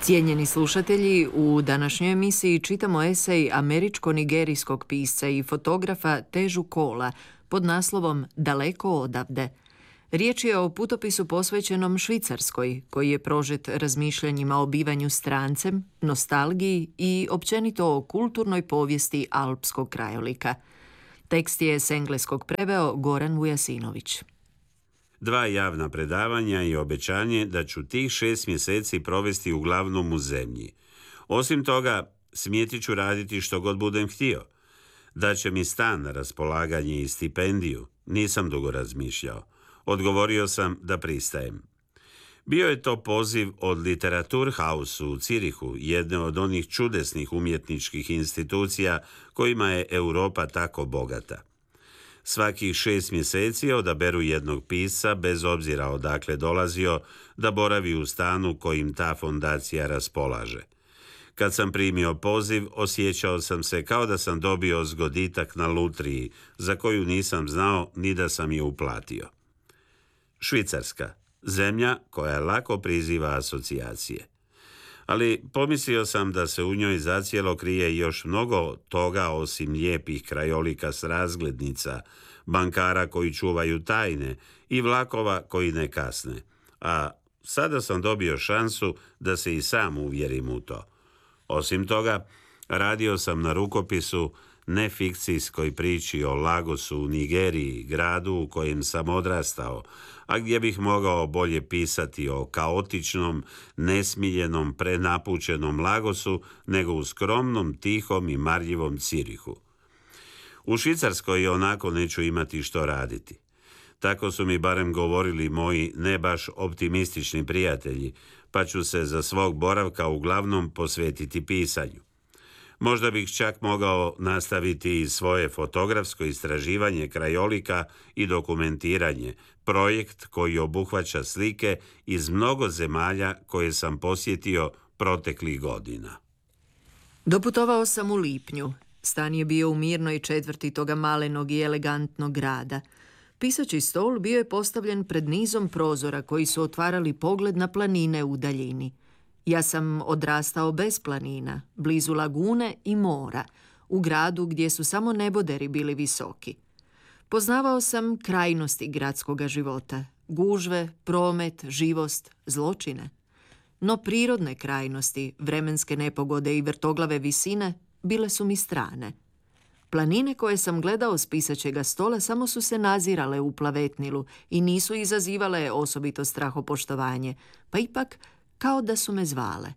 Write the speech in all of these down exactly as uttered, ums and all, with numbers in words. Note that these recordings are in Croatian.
Cijenjeni slušatelji, u današnjoj emisiji čitamo esej američko-nigerijskog pisca i fotografa Težu Kola pod naslovom Daleko odavde. Riječ je o putopisu posvećenom Švicarskoj, koji je prožet razmišljanjima o bivanju strancem, nostalgiji i općenito o kulturnoj povijesti alpskog krajolika. Tekst je s engleskog preveo Goran Vujasinović. Dva javna predavanja i obećanje da ću tih šest mjeseci provesti uglavnom u zemlji. Osim toga, smjeti ću raditi što god budem htio. Daće mi stan na raspolaganje i stipendiju. Nisam dugo razmišljao. Odgovorio sam da pristajem. Bio je to poziv od Literaturhaus u Cirihu, jedne od onih čudesnih umjetničkih institucija kojima je Europa tako bogata. Svakih šest mjeseci odaberu jednog pisca, bez obzira odakle dolazio, da boravi u stanu kojim ta fondacija raspolaže. Kad sam primio poziv, osjećao sam se kao da sam dobio zgoditak na lutriji, za koju nisam znao ni da sam je uplatio. Švicarska, zemlja koja lako priziva asocijacije. Ali pomislio sam da se u njoj zacijelo krije još mnogo toga osim lijepih krajolika s razglednica, bankara koji čuvaju tajne i vlakova koji ne kasne. A sada sam dobio šansu da se i sam uvjerim u to. Osim toga, radio sam na rukopisu nefikcijskoj priči o Lagosu u Nigeriji, gradu u kojem sam odrastao, a gdje bih mogao bolje pisati o kaotičnom, nesmiljenom, prenapučenom Lagosu nego u skromnom, tihom i marljivom Cirihu. U Švicarskoj onako neću imati što raditi. Tako su mi barem govorili moji ne baš optimistični prijatelji, pa ću se za svog boravka uglavnom posvetiti pisanju. Možda bih čak mogao nastaviti i svoje fotografsko istraživanje krajolika i dokumentiranje, projekt koji obuhvaća slike iz mnogo zemalja koje sam posjetio proteklih godina. Doputovao sam u lipnju. Stan je bio u mirnoj četvrti toga malenog i elegantnog grada. Pisaći stol bio je postavljen pred nizom prozora koji su otvarali pogled na planine u daljini. Ja sam odrastao bez planina, blizu lagune i mora, u gradu gdje su samo neboderi bili visoki. Poznavao sam krajnosti gradskoga života, gužve, promet, živost, zločine. No prirodne krajnosti, vremenske nepogode i vrtoglave visine bile su mi strane. Planine koje sam gledao s pisaćega stola samo su se nazirale u plavetnilu i nisu izazivale osobito strahopoštovanje, pa ipak kao da su me zvale.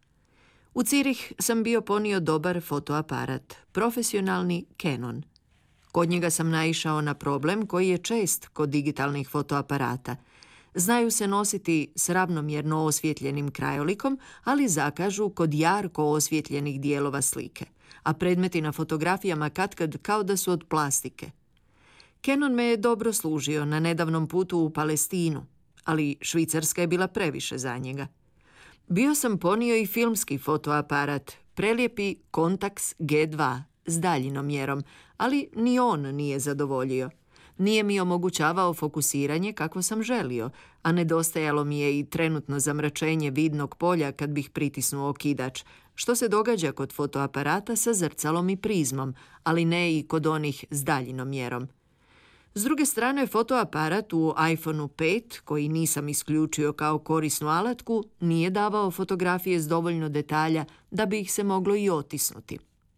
U Cirih sam bio ponio dobar fotoaparat, profesionalni Canon. Kod njega sam naišao na problem koji je čest kod digitalnih fotoaparata. Znaju se nositi s ravnomjerno osvjetljenim krajolikom, ali zakažu kod jarko osvjetljenih dijelova slike, a predmeti na fotografijama katkad kao da su od plastike. Canon me je dobro služio na nedavnom putu u Palestinu, ali Švicarska je bila previše za njega. Bio sam ponio i filmski fotoaparat, prelijepi Contax G dva s daljinomjerom, ali ni on nije zadovoljio. Nije mi omogućavao fokusiranje kako sam želio, a nedostajalo mi je i trenutno zamračenje vidnog polja kad bih pritisnuo okidač, što se događa kod fotoaparata sa zrcalom i prizmom, ali ne i kod onih s daljinomjerom. S druge strane, fotoaparat u iPhoneu pet, koji nisam isključio kao korisnu alatku, nije davao fotografije s dovoljno detalja da bi ih se moglo i otisnuti.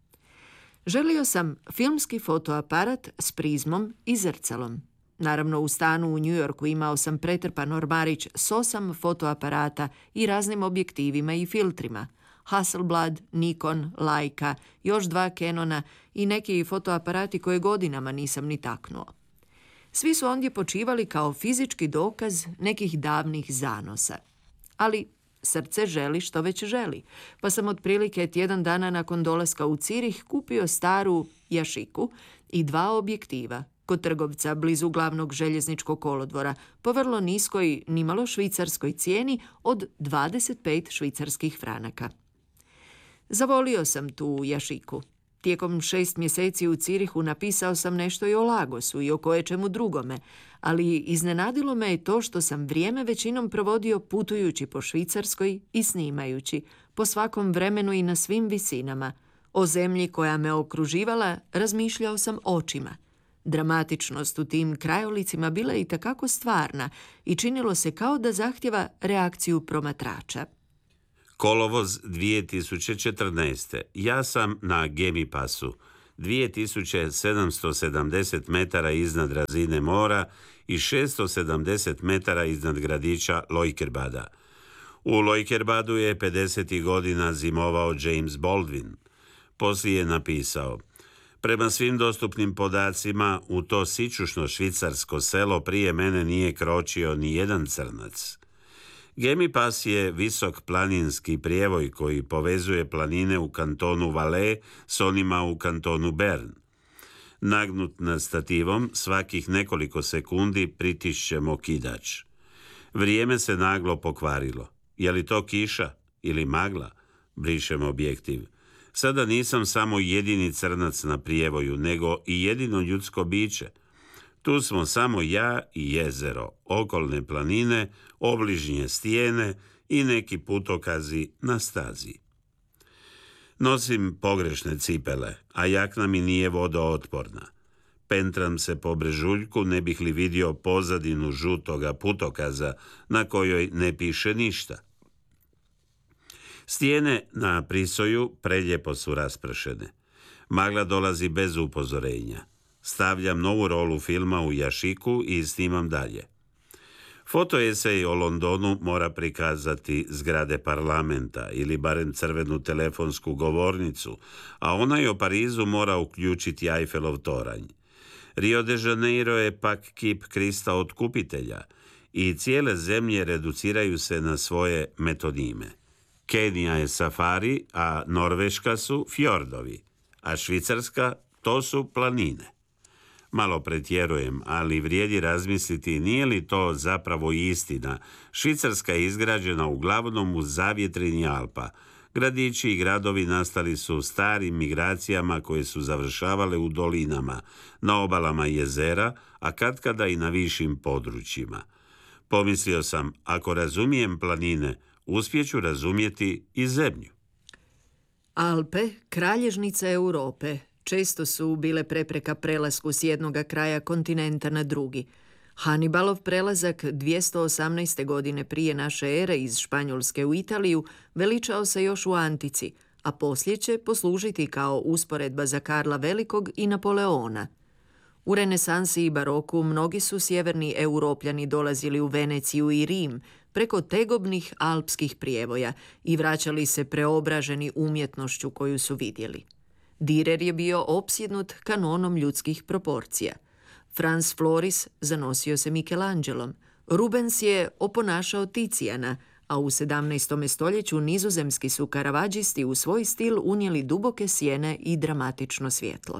Želio sam filmski fotoaparat s prizmom i zrcalom. Naravno, u stanu u New Yorku imao sam pretrpan ormarić s osam fotoaparata i raznim objektivima i filtrima. Hasselblad, Nikon, Leica, još dva Canona i neki fotoaparati koje godinama nisam ni taknuo. Svi su ondje počivali kao fizički dokaz nekih davnih zanosa. Ali srce želi što već želi, pa sam otprilike tjedan dana nakon dolaska u Cirih kupio staru Jašiku i dva objektiva kod trgovca blizu glavnog željezničkog kolodvora po vrlo niskoj, nimalo švicarskoj cijeni od dvadeset pet švicarskih franaka. Zavolio sam tu Jašiku. Tijekom šest mjeseci u Cirihu napisao sam nešto i o Lagosu i o koječemu drugome, ali iznenadilo me je to što sam vrijeme većinom provodio putujući po Švicarskoj i snimajući, po svakom vremenu i na svim visinama. O zemlji koja me okruživala razmišljao sam očima. Dramatičnost u tim krajolicima bila je itekako stvarna i činilo se kao da zahtjeva reakciju promatrača. Kolovoz dvije tisuće četrnaeste. Ja sam na Gemipasu, dvije tisuće sedamsto sedamdeset metara iznad razine mora i šesto sedamdeset metara iznad gradića Lojkerbada. U Lojkerbadu je pedesetih godina zimovao James Baldwin. Poslije je napisao: prema svim dostupnim podacima, u to sićušno švicarsko selo prije mene nije kročio ni jedan crnac. Gemipas je visok planinski prijevoj koji povezuje planine u kantonu Valais s onima u kantonu Bern. Nagnut nad stativom, svakih nekoliko sekundi pritišćemo kidač. Vrijeme se naglo pokvarilo. Je li to kiša ili magla? Brišem objektiv. Sada nisam samo jedini crnac na prijevoju, nego i jedino ljudsko biće. Tu smo samo ja i jezero, okolne planine, obližnje stijene i neki putokazi na stazi. Nosim pogrešne cipele, a jakna mi nije vodootporna. Pentram se po brežuljku, ne bih li vidio pozadinu žutoga putokaza na kojoj ne piše ništa. Stijene na prisoju preljepo su raspršene. Magla dolazi bez upozorenja. Stavljam novu rolu filma u jašiku i snimam dalje. Fotoesej o Londonu mora prikazati zgrade parlamenta ili barem crvenu telefonsku govornicu, a onaj o Parizu mora uključiti Eiffelov toranj. Rio de Janeiro je pak kip Krista Otkupitelja i cijele zemlje reduciraju se na svoje metonime. Kenija je safari, a Norveška su fjordovi, a Švicarska to su planine. Malo pretjerujem, ali vrijedi razmisliti nije li to zapravo istina. Švicarska je izgrađena uglavnom u zavjetrini Alpa. Gradići i gradovi nastali su starim migracijama koje su završavale u dolinama, na obalama jezera, a katkada i na višim područjima. Pomislio sam, ako razumijem planine, uspjeću razumjeti i zemlju. Alpe, kralježnica Europe, često su bile prepreka prelasku s jednoga kraja kontinenta na drugi. Hannibalov prelazak dvjesto osamnaeste. godine prije naše ere iz Španjolske u Italiju veličao se još u antici, a poslije će poslužiti kao usporedba za Karla Velikog i Napoleona. U renesansi i baroku mnogi su sjeverni Europljani dolazili u Veneciju i Rim preko tegobnih alpskih prijevoja i vraćali se preobraženi umjetnošću koju su vidjeli. Dürer je bio opsjednut kanonom ljudskih proporcija. Franz Floris zanosio se Michelangelom. Rubens je oponašao Ticijana, a u sedamnaestom. stoljeću nizozemski su karavadžisti u svoj stil unijeli duboke sjene i dramatično svjetlo.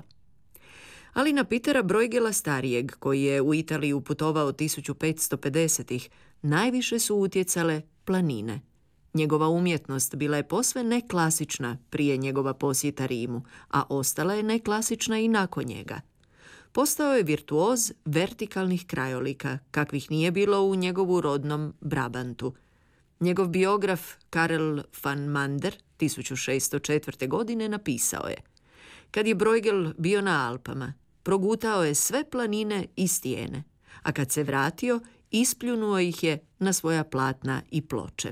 Ali na Petera Bruegela starijeg, koji je u Italiju putovao tisuću petsto pedesetih, najviše su utjecale planine. Njegova umjetnost bila je posve neklasična prije njegova posjeta Rimu, a ostala je neklasična i nakon njega. Postao je virtuoz vertikalnih krajolika, kakvih nije bilo u njegovu rodnom Brabantu. Njegov biograf Karel van Mander tisuću šesto četvrte. godine napisao je: kad je Bruegel bio na Alpama, progutao je sve planine i stijene, a kad se vratio, ispljunuo ih je na svoja platna i ploče.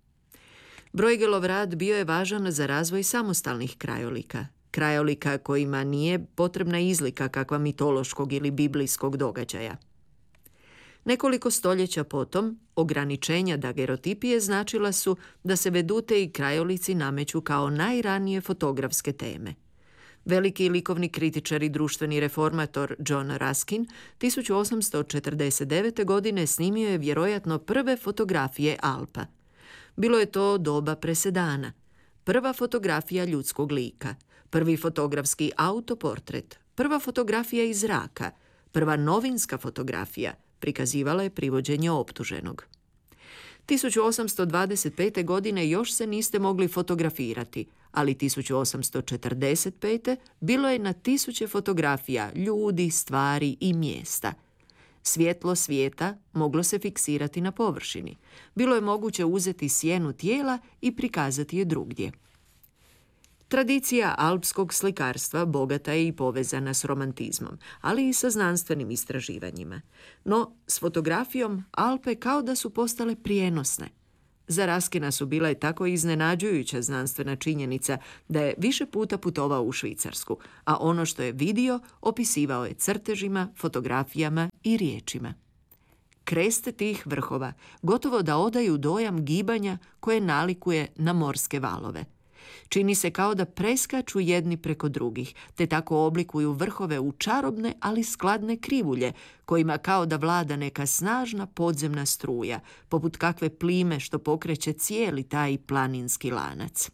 Bruegelov rad bio je važan za razvoj samostalnih krajolika, krajolika kojima nije potrebna izlika kakva mitološkog ili biblijskog događaja. Nekoliko stoljeća potom, ograničenja dagerotipije značila su da se vedute i krajolici nameću kao najranije fotografske teme. Veliki likovni kritičar i društveni reformator John Ruskin tisuću osamsto četrdeset devete. godine snimio je vjerojatno prve fotografije Alpa. Bilo je to doba presedana. Prva fotografija ljudskog lika, prvi fotografski autoportret, prva fotografija iz zraka, prva novinska fotografija prikazivala je privođenje optuženog. tisuću osamsto dvadeset pete. godine još se niste mogli fotografirati, ali tisuću osamsto četrdeset pete. bilo je na tisuće fotografija ljudi, stvari i mjesta. Svjetlo svijeta moglo se fiksirati na površini. Bilo je moguće uzeti sjenu tijela i prikazati je drugdje. Tradicija alpskog slikarstva bogata je i povezana s romantizmom, ali i sa znanstvenim istraživanjima. No, s fotografijom Alpe kao da su postale prijenosne. Za Raskina su bila je tako iznenađujuća znanstvena činjenica da je više puta putovao u Švicarsku, a ono što je vidio opisivao je crtežima, fotografijama i riječima. Kreste tih vrhova gotovo da odaju dojam gibanja koje nalikuje na morske valove. Čini se kao da preskaču jedni preko drugih, te tako oblikuju vrhove u čarobne, ali skladne krivulje, kojima kao da vlada neka snažna podzemna struja, poput kakve plime što pokreće cijeli taj planinski lanac.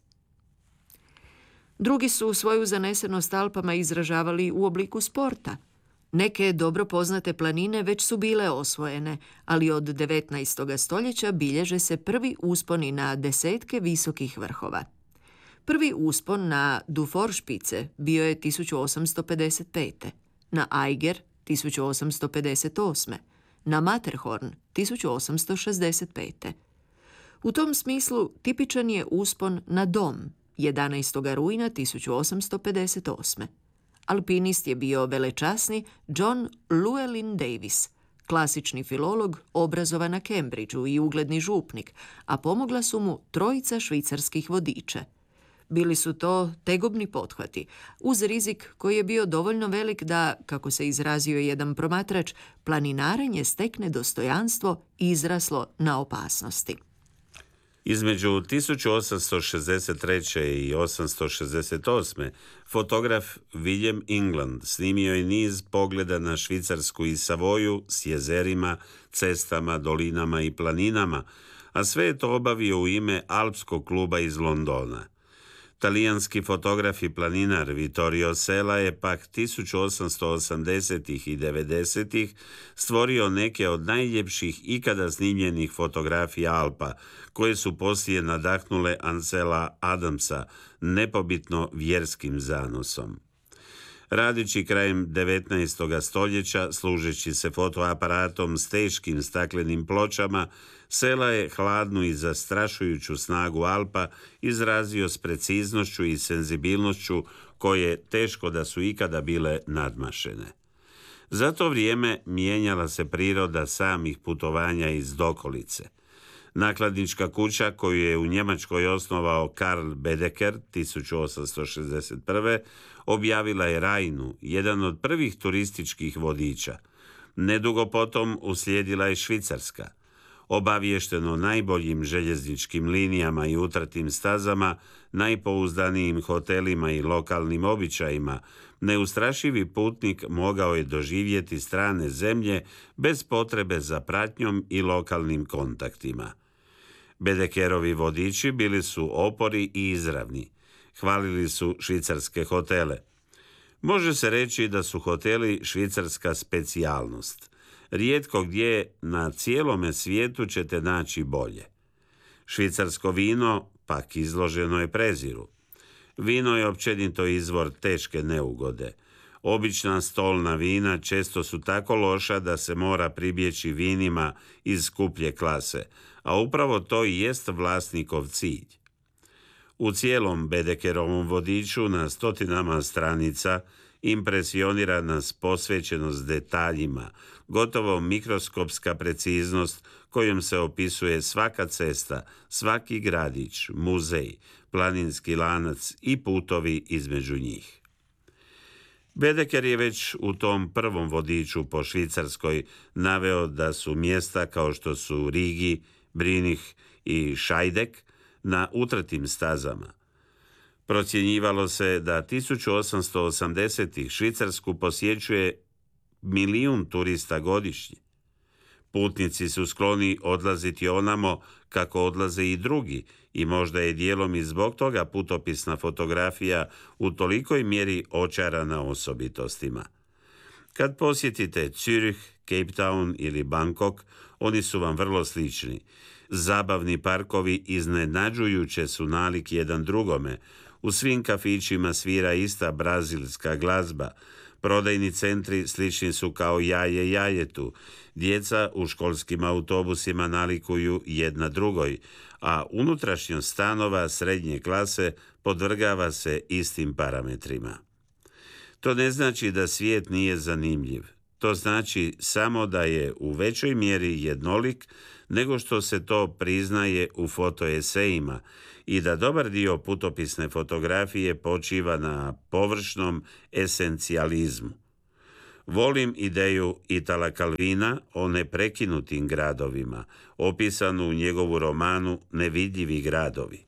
Drugi su svoju zanesenost Alpama izražavali u obliku sporta. Neke dobro poznate planine već su bile osvojene, ali od devetnaestog stoljeća bilježe se prvi usponi na desetke visokih vrhova. Prvi uspon na Duforšpice bio je tisuću osamsto pedeset pete, na Eiger tisuću osamsto pedeset osme, na Matterhorn tisuću osamsto šezdeset pete. U tom smislu tipičan je uspon na Dom jedanaestog rujna tisuću osamsto pedeset osme. Alpinist je bio velečasni John Llewellyn Davis, klasični filolog obrazovan na Cambridgeu i ugledni župnik, a pomogla su mu trojica švicarskih vodiča. Bili su to tegobni pothvati, uz rizik koji je bio dovoljno velik da, kako se izrazio jedan promatrač, planinarenje stekne dostojanstvo izraslo na opasnosti. Između tisuću osamsto šezdeset treće i osamsto šezdeset osme fotograf William England snimio je niz pogleda na Švicarsku i Savoju s jezerima, cestama, dolinama i planinama, a sve je to obavio u ime Alpskog kluba iz Londona. Talijanski fotograf i planinar Vittorio Sela je pak tisuću osamsto osamdesetih i devedesetih stvorio neke od najljepših ikada snimljenih fotografija Alpa, koje su poslije nadahnule Ansela Adamsa nepobitno vjerskim zanosom. Radići krajem devetnaestog stoljeća, služeći se fotoaparatom s teškim staklenim pločama, Sela je hladnu i zastrašujuću snagu Alpa izrazio s preciznošću i senzibilnošću koje teško da su ikada bile nadmašene. Za to vrijeme mijenjala se priroda samih putovanja iz dokolice. Nakladnička kuća koju je u Njemačkoj osnovao Karl Bedeker tisuću osamsto šezdeset prve objavila je Rajnu, jedan od prvih turističkih vodiča. Nedugo potom uslijedila je Švicarska. Obaviješteno najboljim željezničkim linijama i utratim stazama, najpouzdanijim hotelima i lokalnim običajima, neustrašivi putnik mogao je doživjeti strane zemlje bez potrebe za pratnjom i lokalnim kontaktima. Bedekerovi vodiči bili su opori i izravni. Hvalili su švicarske hotele. Može se reći da su hoteli švicarska specijalnost. Rijetko gdje na cijelome svijetu ćete naći bolje. Švicarsko vino pak izloženo je preziru. Vino je općenito izvor teške neugode. Obična stolna vina često su tako loša da se mora pribjeći vinima iz skuplje klase, a upravo to i jest vlasnikov cilj. U cijelom Bedekerovom vodiču na stotinama stranica impresionira nas posvećenost detaljima, gotovo mikroskopska preciznost kojom se opisuje svaka cesta, svaki gradić, muzej, planinski lanac i putovi između njih. Bedeker je već u tom prvom vodiču po Švicarskoj naveo da su mjesta kao što su Rigi, Brinih i Šajdek na utratim stazama. Procjenjivalo se da tisuću osamsto osamdesetih Švicarsku posjećuje milijun turista godišnje. Putnici su skloni odlaziti onamo kako odlaze i drugi i možda je dijelom i zbog toga putopisna fotografija u tolikoj mjeri očarana osobitostima. Kad posjetite Zürich, Cape Town ili Bangkok, oni su vam vrlo slični. Zabavni parkovi iznenađujuće su nalik jedan drugome. U svim kafićima svira ista brazilska glazba. Prodajni centri slični su kao jaje jajetu. Djeca u školskim autobusima nalikuju jedna drugoj, a unutrašnjost stanova srednje klase podvrgava se istim parametrima. To ne znači da svijet nije zanimljiv. To znači samo da je u većoj mjeri jednolik nego što se to priznaje u fotoesejima i da dobar dio putopisne fotografije počiva na površnom esencijalizmu. Volim ideju Itala Calvina o neprekinutim gradovima, opisanu u njegovu romanu Nevidljivi gradovi.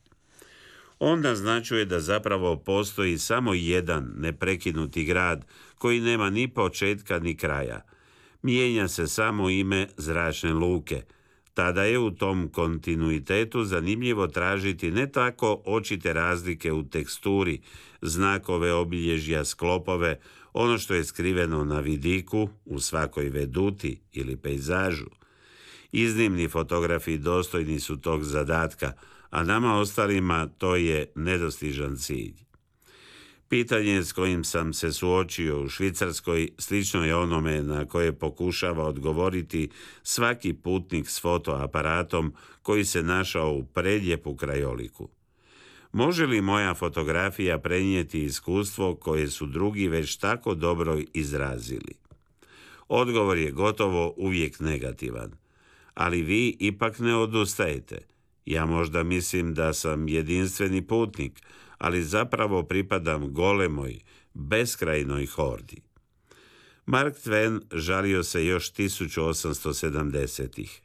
On naznačuje da zapravo postoji samo jedan neprekinuti grad koji nema ni početka ni kraja. Mijenja se samo ime zračne luke. Tada je u tom kontinuitetu zanimljivo tražiti ne tako očite razlike u teksturi, znakove, obilježja, sklopove, ono što je skriveno na vidiku, u svakoj veduti ili pejzažu. Iznimni fotografi dostojni su tog zadatka, a nama ostalima to je nedostižan cilj. Pitanje s kojim sam se suočio u Švicarskoj slično je onome na koje pokušava odgovoriti svaki putnik s fotoaparatom koji se našao u prelijepu krajoliku. Može li moja fotografija prenijeti iskustvo koje su drugi već tako dobro izrazili? Odgovor je gotovo uvijek negativan, ali vi ipak ne odustajete. Ja možda mislim da sam jedinstveni putnik, ali zapravo pripadam golemoj, beskrajnoj hordi. Mark Twain žalio se još tisuću osamsto sedamdesetih.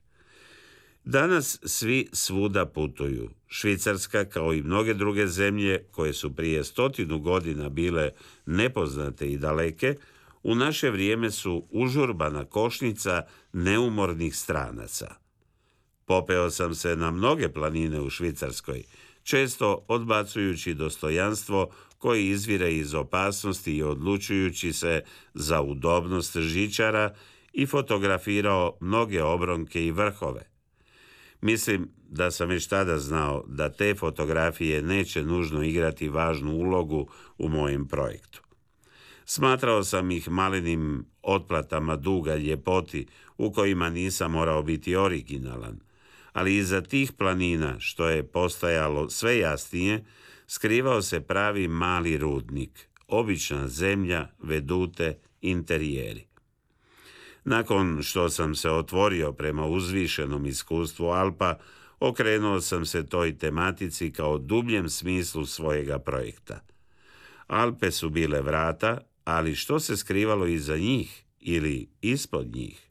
Danas svi svuda putuju. Švicarska, kao i mnoge druge zemlje koje su prije stotinu godina bile nepoznate i daleke, u naše vrijeme su užurbana košnica neumornih stranaca. Popeo sam se na mnoge planine u Švicarskoj, često odbacujući dostojanstvo koje izvire iz opasnosti i odlučujući se za udobnost žičara i fotografirao mnoge obronke i vrhove. Mislim da sam već tada znao da te fotografije neće nužno igrati važnu ulogu u mojem projektu. Smatrao sam ih malenim otplatama duga ljepoti u kojima nisam morao biti originalan, ali iza tih planina, što je postajalo sve jasnije, skrivao se pravi mali rudnik, obična zemlja, vedute, interijeri. Nakon što sam se otvorio prema uzvišenom iskustvu Alpa, okrenuo sam se toj tematici kao dubljem smislu svojega projekta. Alpe su bile vrata, ali što se skrivalo iza njih ili ispod njih?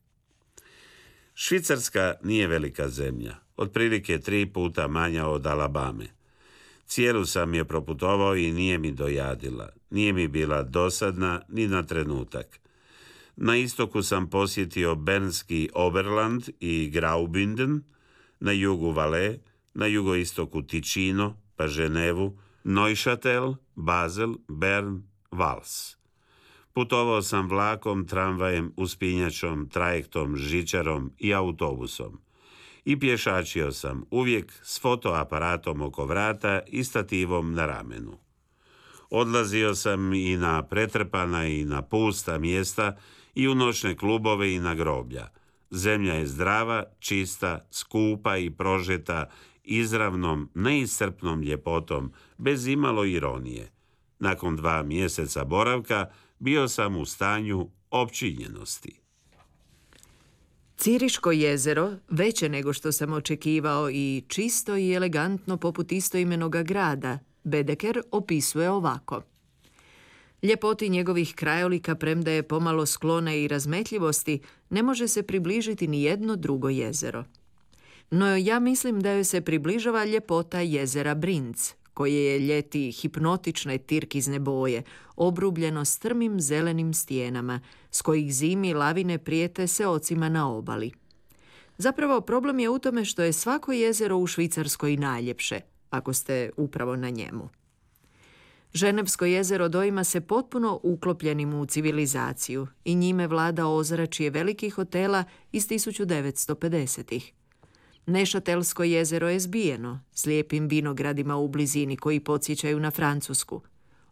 Švicarska nije velika zemlja, otprilike tri puta manja od Alabame. Cijelu sam je proputovao i nije mi dojadila, nije mi bila dosadna ni na trenutak. Na istoku sam posjetio Bernski Oberland i Graubünden, na jugu Valais, na jugoistoku Ticino, pa Ženevu, Neuchâtel, Basel, Bern, Vals. Putovao sam vlakom, tramvajem, uspinjačom, trajektom, žičarom i autobusom. I pješačio sam, uvijek s fotoaparatom oko vrata i stativom na ramenu. Odlazio sam i na pretrpana i na pusta mjesta i u noćne klubove i na groblja. Zemlja je zdrava, čista, skupa i prožeta izravnom, neiscrpnom ljepotom, bez imalo ironije. Nakon dva mjeseca boravka bio sam u stanju opčinjenosti. Ciriško jezero, veće nego što sam očekivao i čisto i elegantno poput istoimenoga grada, Bedeker opisuje ovako. Ljepoti njegovih krajolika, premda je pomalo sklona i razmetljivosti, ne može se približiti ni jedno drugo jezero. No ja mislim da joj se približava ljepota jezera Brinc, koje je ljeti hipnotične tirkizne boje, obrubljeno strmim zelenim stijenama, s kojih zimi lavine prijete seocima na obali. Zapravo, problem je u tome što je svako jezero u Švicarskoj najljepše, ako ste upravo na njemu. Ženevsko jezero doima se potpuno uklopljenim u civilizaciju i njime vlada ozračje velikih hotela iz tisuću devetsto pedesetih. Nešatelsko jezero je zbijeno, s lijepim vinogradima u blizini koji podsjećaju na Francusku.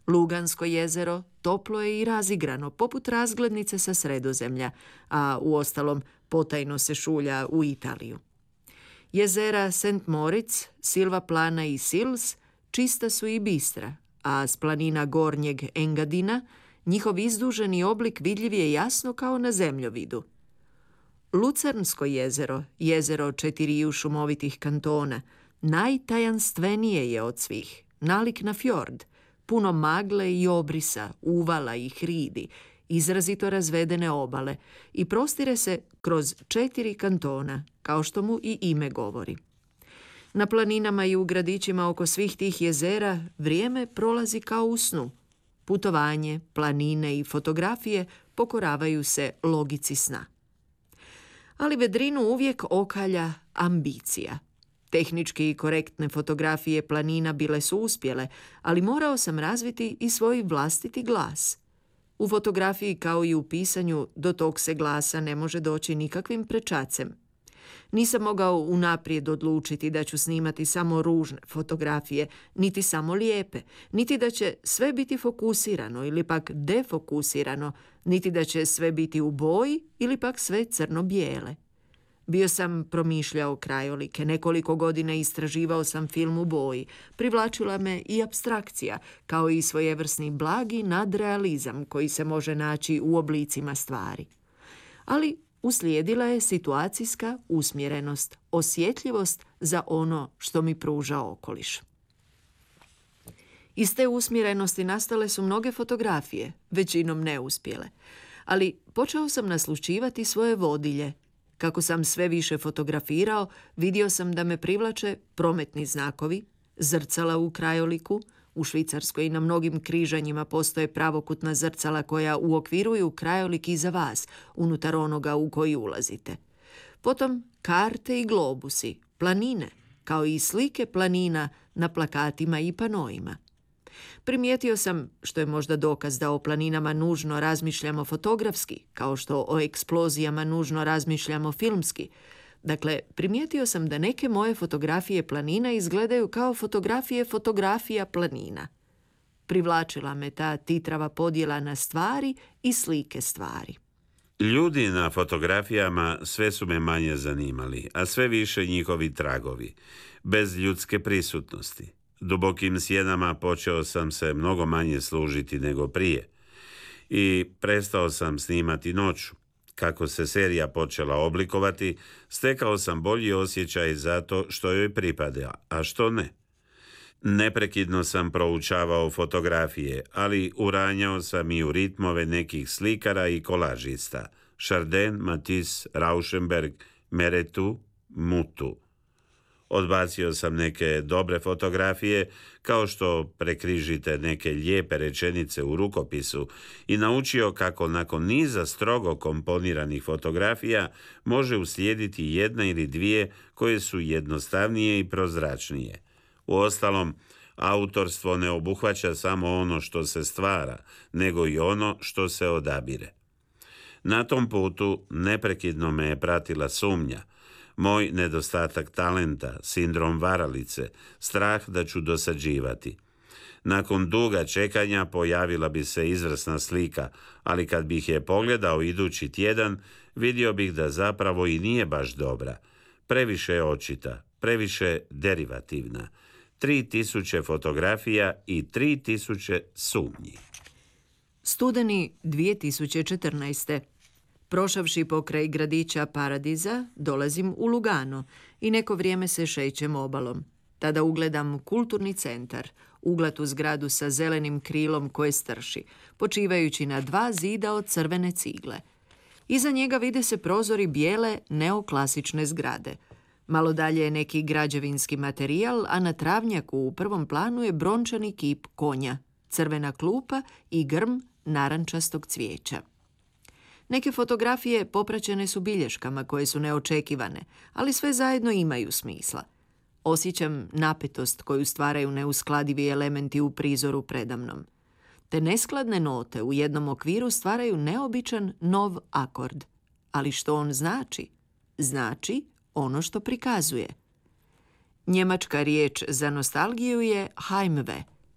Lugansko jezero toplo je i razigrano, poput razglednice sa Sredozemlja, a uostalom potajno se šulja u Italiju. Jezera Saint Moritz, Silva Plana i Sils čista su i bistra, a s planina Gornjeg Engadina njihov izduženi oblik vidljiv je jasno kao na zemljovidu. Lucernsko jezero, jezero četiriju šumovitih kantona, najtajanstvenije je od svih, nalik na fjord, puno magle i obrisa, uvala i hridi, izrazito razvedene obale i prostire se kroz četiri kantona, kao što mu i ime govori. Na planinama i u gradićima oko svih tih jezera vrijeme prolazi kao u snu. Putovanje, planine i fotografije pokoravaju se logici sna. Ali vedrinu uvijek okalja ambicija. Tehnički korektne fotografije planina bile su uspjele, ali morao sam razviti i svoj vlastiti glas. U fotografiji kao i u pisanju do tog se glasa ne može doći nikakvim prečacem. Nisam mogao unaprijed odlučiti da ću snimati samo ružne fotografije, niti samo lijepe, niti da će sve biti fokusirano ili pak defokusirano, niti da će sve biti u boji ili pak sve crno-bijele. Bio sam promišljao krajolike, nekoliko godina istraživao sam film u boji, privlačila me i apstrakcija, kao i svojevrsni blagi nadrealizam koji se može naći u oblicima stvari. Ali uslijedila je situacijska usmjerenost, osjetljivost za ono što mi pruža okoliš. Iz te usmjerenosti nastale su mnoge fotografije, većinom neuspjele, ali počeo sam naslućivati svoje vodilje. Kako sam sve više fotografirao, vidio sam da me privlače prometni znakovi, zrcala u krajoliku. U Švicarskoj i na mnogim križanjima postoje pravokutna zrcala koja uokviruju krajolik iza vas, unutar onoga u koji ulazite. Potom karte i globusi, planine, kao i slike planina na plakatima i panoima. Primijetio sam, što je možda dokaz da o planinama nužno razmišljamo fotografski, kao što o eksplozijama nužno razmišljamo filmski. Dakle, primijetio sam da neke moje fotografije planina izgledaju kao fotografije fotografija planina. Privlačila me ta titrava podjela na stvari i slike stvari. Ljudi na fotografijama sve su me manje zanimali, a sve više njihovi tragovi, bez ljudske prisutnosti. Dubokim sjenama počeo sam se mnogo manje služiti nego prije i prestao sam snimati noću. Kako se serija počela oblikovati, stekao sam bolji osjećaj za to što joj pripada, a što ne. Neprekidno sam proučavao fotografije, ali uranjao sam i u ritmove nekih slikara i kolažista. Chardin, Matisse, Rauschenberg, Meretu, Mutu. Odbacio sam neke dobre fotografije, kao što prekrižite neke lijepe rečenice u rukopisu, i naučio kako nakon niza strogo komponiranih fotografija može uslijediti jedna ili dvije koje su jednostavnije i prozračnije. Uostalom, autorstvo ne obuhvaća samo ono što se stvara, nego i ono što se odabire. Na tom putu neprekidno me je pratila sumnja, moj nedostatak talenta, sindrom varalice, strah da ću dosađivati. Nakon duga čekanja pojavila bi se izvrsna slika, ali kad bih je pogledao idući tjedan, vidio bih da zapravo i nije baš dobra. Previše je očita, previše derivativna. Tri tisuće fotografija i tri tisuće sumnji. Studeni dvije tisuće četrnaeste. Prošavši pokraj gradića Paradiza, dolazim u Lugano i neko vrijeme se šećem obalom. Tada ugledam kulturni centar, uglatu zgradu sa zelenim krilom koje strši, počivajući na dva zida od crvene cigle. Iza njega vide se prozori bijele neoklasične zgrade. Malo dalje je neki građevinski materijal, a na travnjaku u prvom planu je brončani kip konja, crvena klupa i grm narančastog cvijeća. Neke fotografije popraćene su bilješkama koje su neočekivane, ali sve zajedno imaju smisla. Osjećam napetost koju stvaraju neuskladivi elementi u prizoru predamnom. Te neskladne note u jednom okviru stvaraju neobičan nov akord. Ali što on znači? Znači ono što prikazuje. Njemačka riječ za nostalgiju je Heimweh,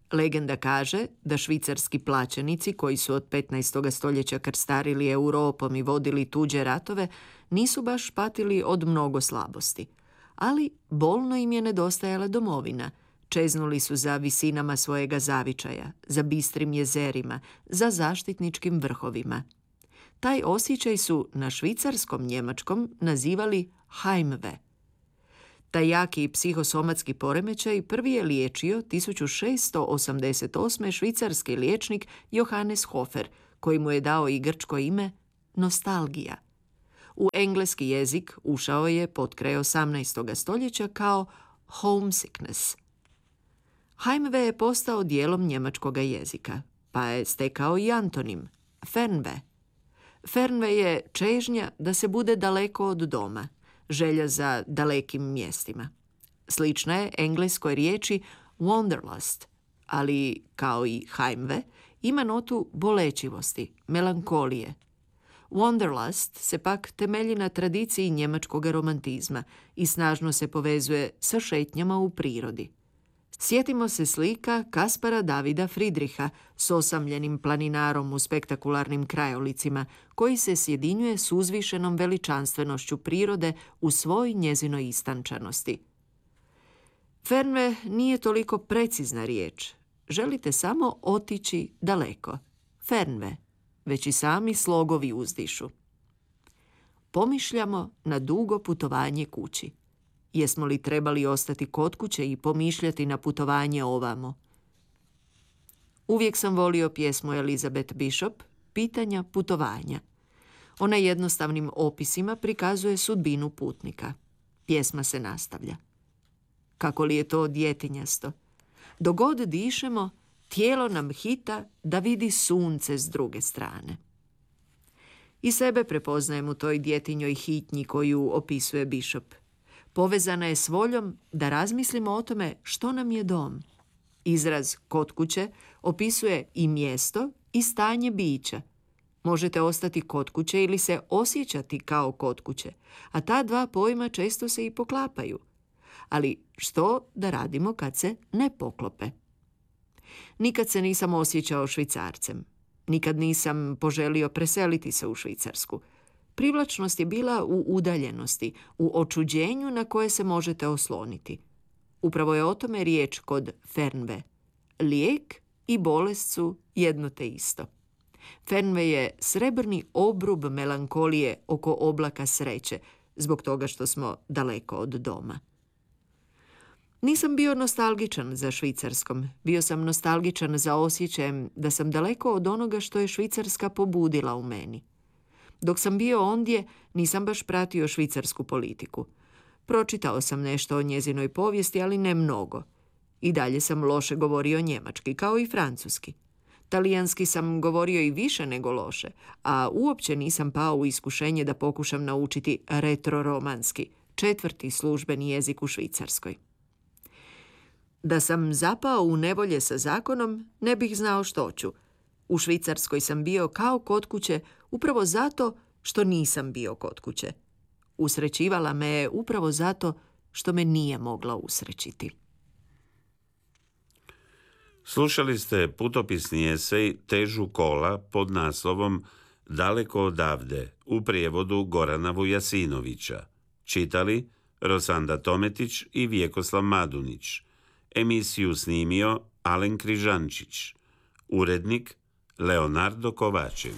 Legenda kaže da švicarski plaćenici koji su od petnaestog stoljeća krstarili Europom i vodili tuđe ratove nisu baš patili od mnogo slabosti. Ali bolno im je nedostajala domovina. Čeznuli su za visinama svojega zavičaja, za bistrim jezerima, za zaštitničkim vrhovima. Taj osjećaj su na švicarskom njemačkom nazivali Heimweh. Taj jaki psihosomatski poremećaj prvi je liječio tisuću šeststo osamdeset osme švicarski liječnik Johannes Hofer, koji mu je dao i grčko ime nostalgija. U engleski jezik ušao je potkraj osamnaestog stoljeća kao homesickness. Heimweh je postao dijelom njemačkog jezika, pa je stekao i antonim Fernweh. Fernweh je čežnja da se bude daleko od doma, želja za dalekim mjestima. Slična je engleskoj riječi wanderlust, ali kao i Heimweh ima notu bolečivosti, melankolije. Wanderlust se pak temelji na tradiciji njemačkog romantizma i snažno se povezuje sa šetnjama u prirodi. Sjetimo se slika Kaspara Davida Friedricha s osamljenim planinarom u spektakularnim krajolicima, koji se sjedinjuje s uzvišenom veličanstvenošću prirode u svoj njezinoj istančanosti. Fernweh nije toliko precizna riječ. Želite samo otići daleko. Fernweh, već i sami slogovi uzdišu. Pomišljamo na dugo putovanje kući. Jesmo li trebali ostati kod kuće i pomišljati na putovanje ovamo? Uvijek sam volio pjesmu Elizabeth Bishop, Pitanja putovanja. Ona jednostavnim opisima prikazuje sudbinu putnika. Pjesma se nastavlja. Kako li je to djetinjasto? Dok god dišemo, tijelo nam hita da vidi sunce s druge strane. I sebe prepoznajem u toj djetinjoj hitnji koju opisuje Bishop. Povezana je s voljom da razmislimo o tome što nam je dom. Izraz kod kuće opisuje i mjesto i stanje bića. Možete ostati kod kuće ili se osjećati kao kod kuće, a ta dva pojma često se i poklapaju. Ali što da radimo kad se ne poklope? Nikad se nisam osjećao Švicarcem. Nikad nisam poželio preseliti se u Švicarsku. Privlačnost je bila u udaljenosti, u očuđenju na koje se možete osloniti. Upravo je o tome riječ kod Fernweh. Lijek i bolest su jedno te isto. Fernweh je srebrni obrub melankolije oko oblaka sreće, zbog toga što smo daleko od doma. Nisam bio nostalgičan za Švicarskom. Bio sam nostalgičan za osjećajem da sam daleko od onoga što je Švicarska pobudila u meni. Dok sam bio ondje, nisam baš pratio švicarsku politiku. Pročitao sam nešto o njezinoj povijesti, ali ne mnogo. I dalje sam loše govorio njemački, kao i francuski. Talijanski sam govorio i više nego loše, a uopće nisam pao u iskušenje da pokušam naučiti retroromanski, četvrti službeni jezik u Švicarskoj. Da sam zapao u nevolje sa zakonom, ne bih znao što ću. U Švicarskoj sam bio kao kod kuće upravo zato što nisam bio kod kuće. Usrećivala me je upravo zato što me nije mogla usrećiti. Slušali ste putopisni esej Težu kola pod naslovom Daleko odavde u prijevodu Gorana Vujasinovića. Čitali Rosanda Tometić i Vjekoslav Madunić. Emisiju snimio Alen Križančić. Urednik Leonardo Kovačević.